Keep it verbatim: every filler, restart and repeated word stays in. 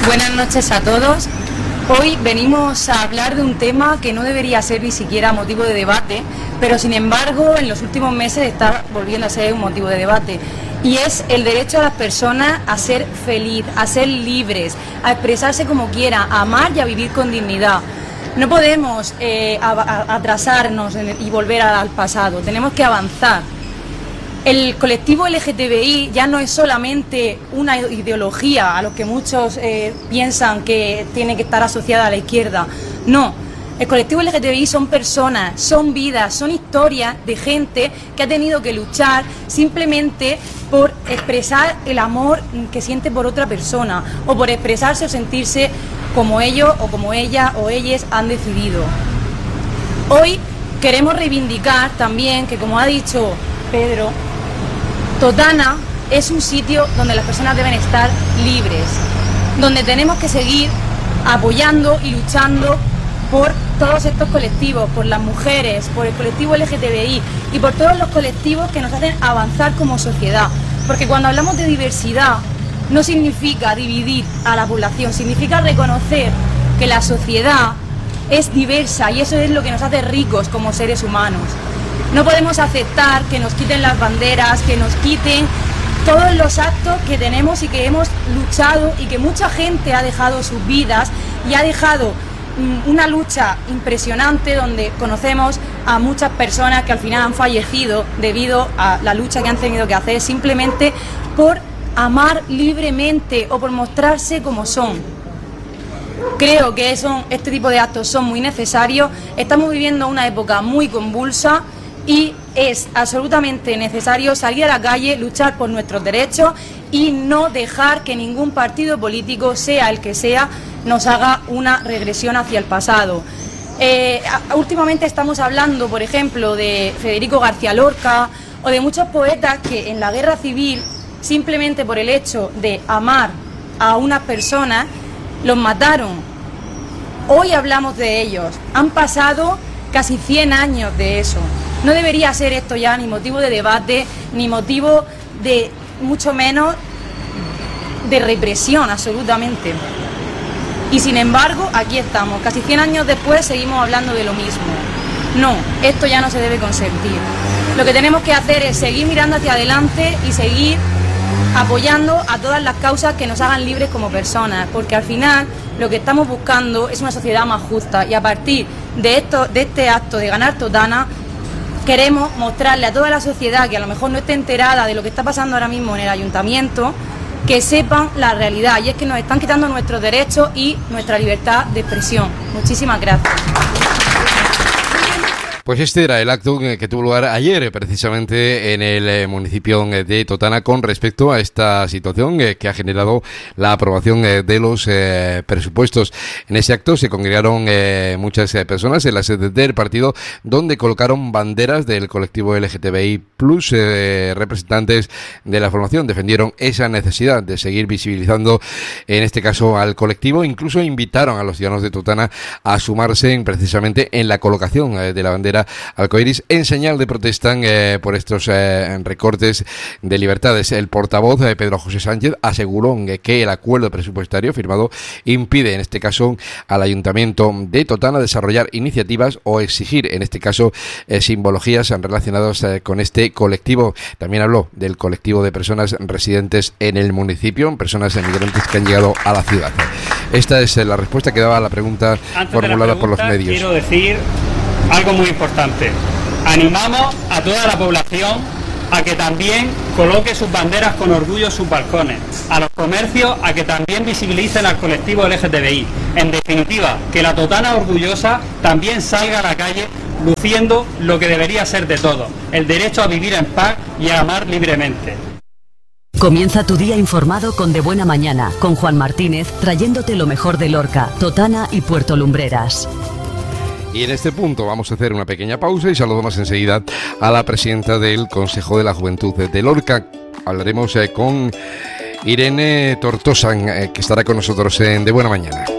Buenas noches a todos. Hoy venimos a hablar de un tema que no debería ser ni siquiera motivo de debate, pero sin embargo en los últimos meses está volviendo a ser un motivo de debate. Y es el derecho de las personas a ser feliz, a ser libres, a expresarse como quiera, a amar y a vivir con dignidad. No podemos eh, atrasarnos y volver al pasado, tenemos que avanzar. El colectivo L G T B I ya no es solamente una ideología a lo que muchos eh, piensan que tiene que estar asociada a la izquierda. No, el colectivo L G T B I son personas, son vidas, son historias de gente que ha tenido que luchar simplemente por expresar el amor que siente por otra persona o por expresarse o sentirse como ellos o como ella o ellas han decidido. Hoy queremos reivindicar también que, como ha dicho Pedro, Totana es un sitio donde las personas deben estar libres, donde tenemos que seguir apoyando y luchando por todos estos colectivos, por las mujeres, por el colectivo L G T B I y por todos los colectivos que nos hacen avanzar como sociedad. Porque cuando hablamos de diversidad no significa dividir a la población, significa reconocer que la sociedad es diversa y eso es lo que nos hace ricos como seres humanos. No podemos aceptar que nos quiten las banderas, que nos quiten todos los actos que tenemos y que hemos luchado y que mucha gente ha dejado sus vidas y ha dejado una lucha impresionante donde conocemos a muchas personas que al final han fallecido debido a la lucha que han tenido que hacer simplemente por amar libremente o por mostrarse como son. Creo que son, este tipo de actos son muy necesarios. Estamos viviendo una época muy convulsa y es absolutamente necesario salir a la calle, luchar por nuestros derechos y no dejar que ningún partido político, sea el que sea, nos haga una regresión hacia el pasado. Eh, últimamente estamos hablando, por ejemplo, de Federico García Lorca o de muchos poetas que en la guerra civil, simplemente por el hecho de amar a unas personas, los mataron. Hoy hablamos de ellos. Han pasado casi cien años de eso. No debería ser esto ya ni motivo de debate, ni motivo de, mucho menos, de represión, absolutamente. Y sin embargo, aquí estamos. Casi cien años después seguimos hablando de lo mismo. No, esto ya no se debe consentir. Lo que tenemos que hacer es seguir mirando hacia adelante y seguir apoyando a todas las causas que nos hagan libres como personas, porque al final lo que estamos buscando es una sociedad más justa y a partir de, esto, de este acto de ganar Totana queremos mostrarle a toda la sociedad que a lo mejor no esté enterada de lo que está pasando ahora mismo en el ayuntamiento, que sepan la realidad, y es que nos están quitando nuestros derechos y nuestra libertad de expresión. Muchísimas gracias. Pues este era el acto que tuvo lugar ayer precisamente en el municipio de Totana con respecto a esta situación que ha generado la aprobación de los eh, presupuestos. En ese acto se congregaron eh, muchas personas en la sede del partido donde colocaron banderas del colectivo L G T B I plus, eh, representantes de la formación defendieron esa necesidad de seguir visibilizando en este caso al colectivo, incluso invitaron a los ciudadanos de Totana a sumarse precisamente en la colocación eh, de la bandera arcoíris en señal de protesta eh, por estos eh, recortes de libertades. El portavoz eh, Pedro José Sánchez aseguró eh, que el acuerdo presupuestario firmado impide en este caso al Ayuntamiento de Totana desarrollar iniciativas o exigir en este caso eh, simbologías relacionadas eh, con este colectivo. También habló del colectivo de personas residentes en el municipio, personas emigrantes que han llegado a la ciudad. Esta es eh, la respuesta que daba a la pregunta Antes formulada de la pregunta, por los medios. Quiero decir algo muy importante. Animamos a toda la población a que también coloque sus banderas con orgullo en sus balcones, a los comercios a que también visibilicen al colectivo L G T B I. En definitiva, que la Totana orgullosa también salga a la calle luciendo lo que debería ser de todos, el derecho a vivir en paz y a amar libremente. Comienza tu día informado con De Buena Mañana, con Juan Martínez, trayéndote lo mejor de Lorca, Totana y Puerto Lumbreras. Y en este punto vamos a hacer una pequeña pausa y saludamos enseguida a la presidenta del Consejo de la Juventud de Lorca. Hablaremos eh, con Irene Tortosa, eh, que estará con nosotros en De Buena Mañana.